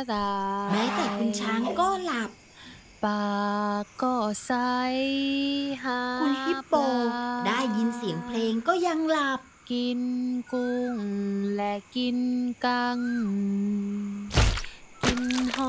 ตาแม้แต่คุณช้างก็หลับปากก็ใสหาคุณฮิปโปปลาได้ยินเสียงเพลงก็ยังหลับกินกุ้งและกินกังกินห